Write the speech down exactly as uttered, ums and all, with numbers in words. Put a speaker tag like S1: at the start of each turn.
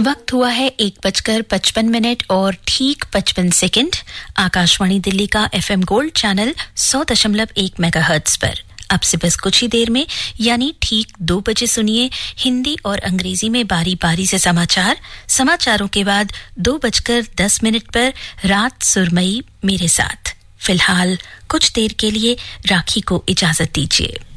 S1: वक्त हुआ है एक बजकर पचपन मिनट और ठीक पचपन सेकंड। आकाशवाणी दिल्ली का एफएम गोल्ड चैनल सौ दशमलव एक मेगाहर्ट्ज पर अब से बस कुछ ही देर में यानी ठीक दो बजे सुनिए हिंदी और अंग्रेजी में बारी बारी से समाचार। समाचारों के बाद दो बजकर दस मिनट पर रात सुरमई मेरे साथ। फिलहाल कुछ देर के लिए राखी को इजाजत दीजिए।